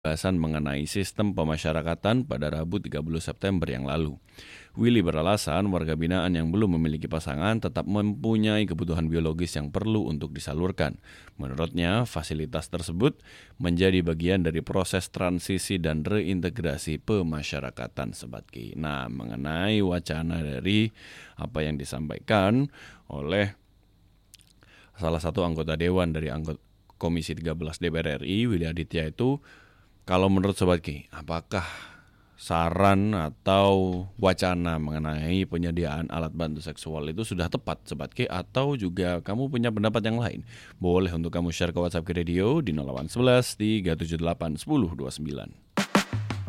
Pembahasan mengenai sistem pemasyarakatan pada Rabu 30 September yang lalu. Willy beralasan warga binaan yang belum memiliki pasangan tetap mempunyai kebutuhan biologis yang perlu untuk disalurkan. Menurutnya, fasilitas tersebut menjadi bagian dari proses transisi dan reintegrasi pemasyarakatan Sebatki. Nah, mengenai wacana dari apa yang disampaikan oleh salah satu anggota Dewan dari Komisi 13 DPR RI, Willy Aditya itu, kalau menurut Sobat Ki, apakah saran atau wacana mengenai penyediaan alat bantu seksual itu sudah tepat Sobat Ki, atau juga kamu punya pendapat yang lain? Boleh untuk kamu share ke WhatsApp Ki Radio di 0811 378 1029.